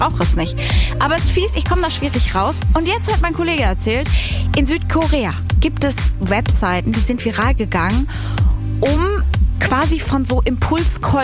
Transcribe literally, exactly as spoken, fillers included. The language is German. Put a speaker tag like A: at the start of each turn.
A: brauche es nicht. Aber es ist fies, ich komme da schwierig raus. Und jetzt hat mein Kollege erzählt, in Südkorea gibt es Webseiten, die sind viral gegangen, um quasi von so Impulskäufen